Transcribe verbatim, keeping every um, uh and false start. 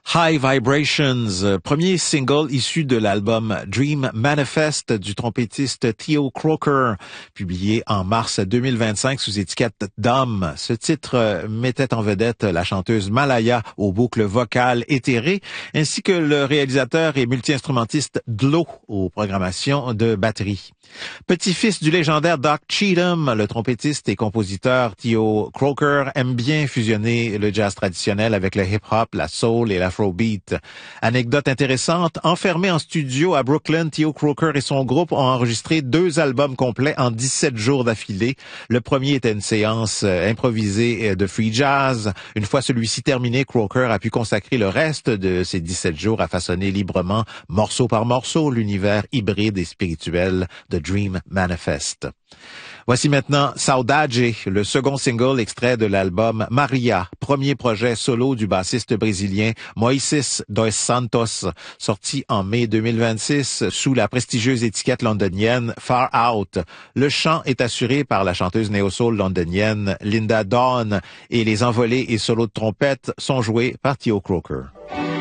High Vibrations, premier single issu de l'album Dream Manifest du trompettiste Theo Croker, publié en mars deux mille vingt-cinq sous étiquette Dom. Ce titre mettait en vedette la chanteuse Malaya aux boucles vocales éthérées, ainsi que le réalisateur et multi-instrumentiste Dlo aux programmations de batterie. Petit-fils du légendaire Doc Cheatham, le trompettiste et compositeur Theo Croker aime bien fusionner le jazz traditionnel avec le hip-hop, la soul et l'afrobeat. Anecdote intéressante, enfermé en studio à Brooklyn, Theo Croker et son groupe ont enregistré deux albums complets en dix-sept jours d'affilée. Le premier était une séance improvisée de free jazz. Une fois celui-ci terminé, Croker a pu consacrer le reste de ces dix-sept jours à façonner librement, morceau par morceau, l'univers hybride et spirituel de Dream Manifest. Voici maintenant Saudade, le second single extrait de l'album Maria, premier projet solo du bassiste brésilien Moises dos Santos, sorti en mai deux mille vingt-six sous la prestigieuse étiquette londonienne Far Out. Le chant est assuré par la chanteuse néo-soul londonienne Linda Dawn et les envolées et solos de trompette sont joués par Theo Croker.